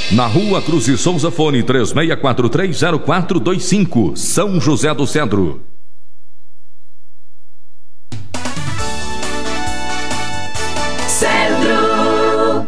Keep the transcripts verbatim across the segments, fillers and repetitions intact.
Na Rua Cruz de Souza, fone três seis quatro três zero quatro dois cinco, São José do Cedro. Cedro.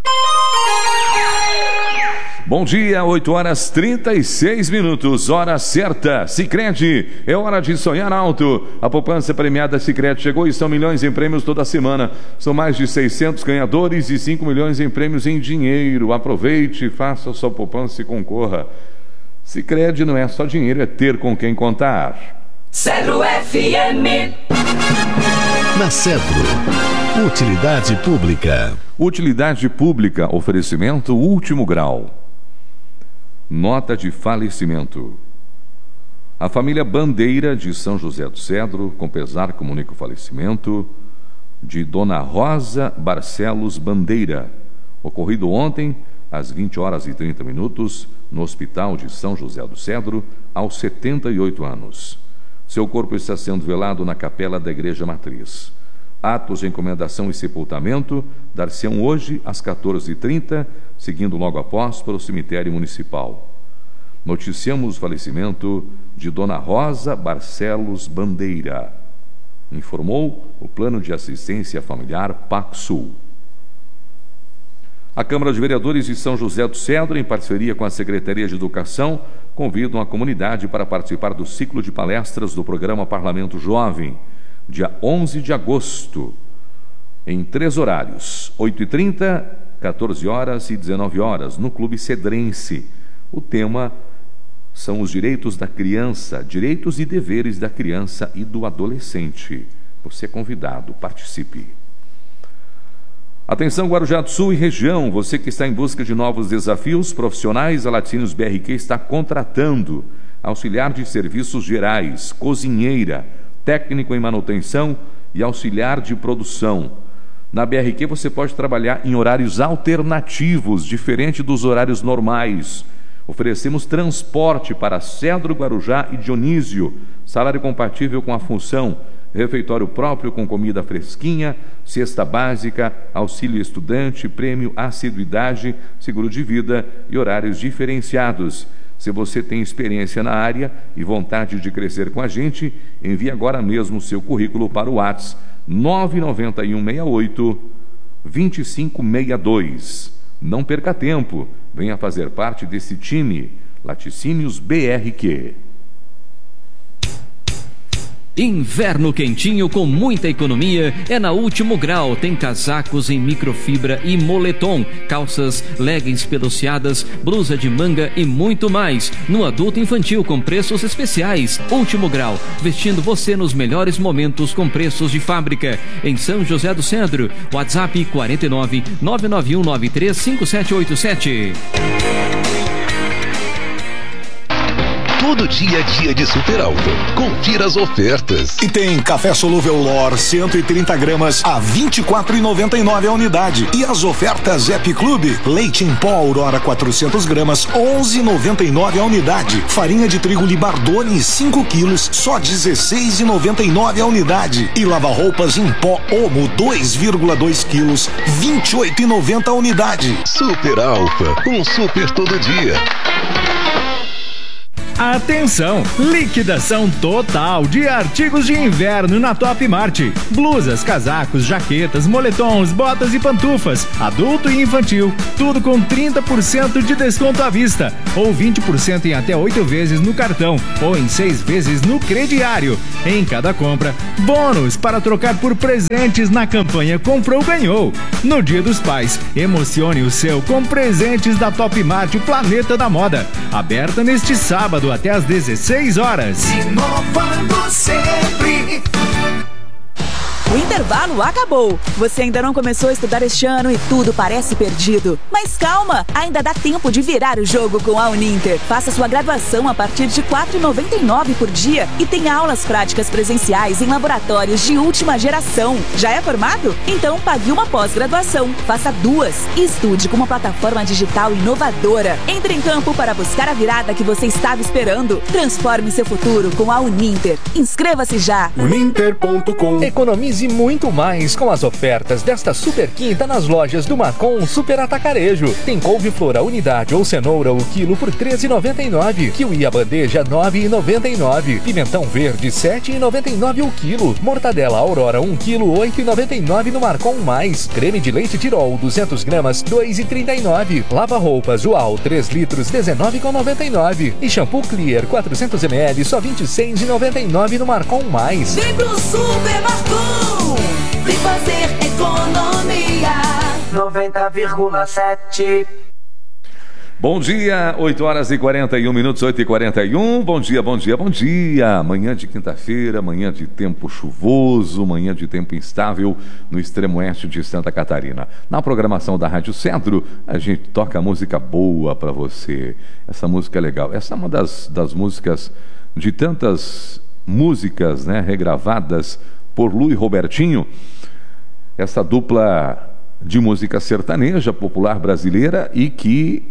Bom dia, oito horas trinta e seis minutos, hora certa. Sicredi, é hora de sonhar alto. A poupança premiada Sicredi chegou e são milhões em prêmios toda semana. São mais de seiscentos ganhadores e cinco milhões em prêmios em dinheiro. Aproveite, faça a sua poupança e concorra. Sicredi não é só dinheiro, é ter com quem contar. Cedro F M. Na Cedro, utilidade pública. Utilidade pública, oferecimento último grau. Nota de falecimento. A família Bandeira de São José do Cedro, com pesar, comunica o falecimento de Dona Rosa Barcelos Bandeira, ocorrido ontem, às vinte horas e trinta minutos, no Hospital de São José do Cedro, aos setenta e oito anos. Seu corpo está sendo velado na capela da Igreja Matriz. Atos de encomendação e sepultamento dar-se-ão hoje às quatorze e trinta, seguindo logo após para o cemitério municipal. Noticiamos o falecimento de Dona Rosa Barcelos Bandeira, informou o Plano de Assistência Familiar PACSul. A Câmara de Vereadores de São José do Cedro, em parceria com a Secretaria de Educação, convidam a comunidade para participar do ciclo de palestras do programa Parlamento Jovem, dia onze de agosto, em três horários, oito e trinta, quatorze horas e dezenove horas, no Clube Cedrense. O tema são os direitos da criança, direitos e deveres da criança e do adolescente. Você é convidado, participe. Atenção Guarujá do Sul e região, você que está em busca de novos desafios profissionais, a Laticínios B R Q está contratando auxiliar de serviços gerais, cozinheira, técnico em manutenção e auxiliar de produção. Na B R Q você pode trabalhar em horários alternativos, diferente dos horários normais. Oferecemos transporte para Cedro, Guarujá e Dionísio, salário compatível com a função, refeitório próprio com comida fresquinha, cesta básica, auxílio estudante, prêmio assiduidade, seguro de vida e horários diferenciados. Se você tem experiência na área e vontade de crescer com a gente, envie agora mesmo seu currículo para o WhatsApp nove nove um seis oito, dois cinco seis dois. Não perca tempo, venha fazer parte desse time. Laticínios B R Q. Inverno quentinho com muita economia é na Último Grau. Tem casacos em microfibra e moletom, calças, leggings peluciadas, blusa de manga e muito mais. No adulto e infantil com preços especiais. Último Grau, vestindo você nos melhores momentos com preços de fábrica. Em São José do Cedro, WhatsApp quarenta e nove, nove nove um nove três cinco sete oito sete. Todo dia é dia de Super Alto. Confira as ofertas. E tem café solúvel Lor cento e trinta gramas a vinte e quatro reais e noventa e nove centavos a unidade. E as ofertas Zep Club, leite em pó Aurora quatrocentas gramas, onze reais e noventa e nove centavos a unidade. Farinha de trigo Libardone cinco quilos, só dezesseis reais e noventa e nove centavos a unidade. E lava-roupas em pó Omo dois vírgula dois quilos, vinte e oito reais e noventa centavos a unidade. Super Alfa, um super todo dia. Atenção! Liquidação total de artigos de inverno na Top Mart. Blusas, casacos, jaquetas, moletons, botas e pantufas, adulto e infantil. Tudo com trinta por cento de desconto à vista, ou vinte por cento em até oito vezes no cartão, ou em seis vezes no crediário. Em cada compra, bônus para trocar por presentes na campanha Comprou Ganhou. No Dia dos Pais, emocione o seu com presentes da Top Mart, o Planeta da Moda. Aberta neste sábado até às dezesseis horas. Inovando sempre. O intervalo acabou. Você ainda não começou a estudar este ano e tudo parece perdido. Mas calma, ainda dá tempo de virar o jogo com a Uninter. Faça sua graduação a partir de quatro reais e noventa e nove centavos por dia e tenha aulas práticas presenciais em laboratórios de última geração. Já é formado? Então pague uma pós-graduação. Faça duas e estude com uma plataforma digital inovadora. Entre em campo para buscar a virada que você estava esperando. Transforme seu futuro com a Uninter. Inscreva-se já. Uninter ponto com. Economize e muito mais com as ofertas desta super quinta nas lojas do Marcon Super Atacarejo. Tem couve-flor a unidade ou cenoura o quilo por treze reais e noventa e nove centavos. Kiwi a bandeja nove reais e noventa e nove centavos. Pimentão verde sete reais e noventa e nove centavos o quilo. Mortadela Aurora um quilo oito reais e noventa e nove centavos no Marcon Mais. Creme de leite Tirol duzentas gramas dois reais e trinta e nove centavos. Lava roupas Ual três litros dezenove reais e noventa e nove centavos. E shampoo Clear quatrocentos mililitros só vinte e seis reais e noventa e nove centavos no Marcon Mais. Vem pro Super Marcon, vem fazer economia. noventa vírgula sete. Bom dia, oito horas e quarenta e um minutos, oito e quarenta e um. Bom dia, bom dia, bom dia. Manhã de quinta-feira, manhã de tempo chuvoso, manhã de tempo instável no extremo oeste de Santa Catarina. Na programação da Rádio Centro, a gente toca música boa para você. Essa música é legal. Essa é uma das, das músicas, de tantas músicas, né, regravadas por Lu e Robertinho. Essa dupla de música sertaneja popular brasileira e que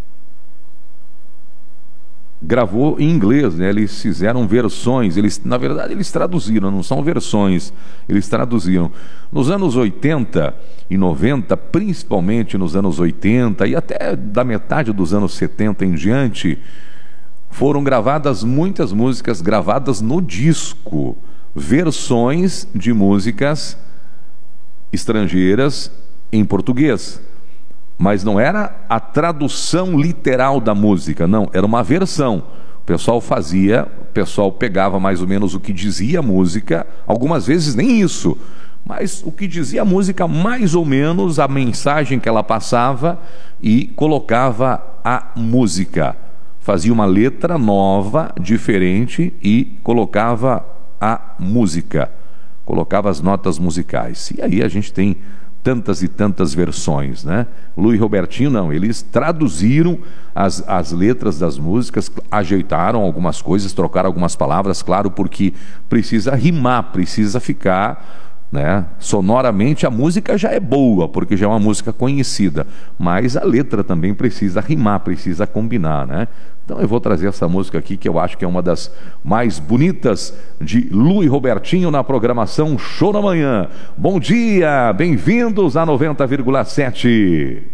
gravou em inglês, né? Eles fizeram versões, eles, na verdade eles traduziram, não são versões, eles traduziram. Nos anos oitenta e noventa, principalmente nos anos oitenta e até da metade dos anos setenta em diante, foram gravadas muitas músicas gravadas no disco, versões de músicas estrangeiras em português. Mas não era a tradução literal da música, não, era uma versão. O pessoal fazia, o pessoal pegava mais ou menos o que dizia a música, algumas vezes nem isso, mas o que dizia a música, mais ou menos a mensagem que ela passava, e colocava a música. Fazia uma letra nova, diferente, e colocava a música, colocava as notas musicais. E aí a gente tem tantas e tantas versões, né? Lu e Robertinho não, eles traduziram as, as letras das músicas, ajeitaram algumas coisas, trocaram algumas palavras, claro, porque precisa rimar, precisa ficar, né? Sonoramente a música já é boa, porque já é uma música conhecida, mas a letra também precisa rimar, precisa combinar, né? Então eu vou trazer essa música aqui, que eu acho que é uma das mais bonitas, de Lu e Robertinho, na programação Show da Manhã. Bom dia, bem-vindos a noventa vírgula sete.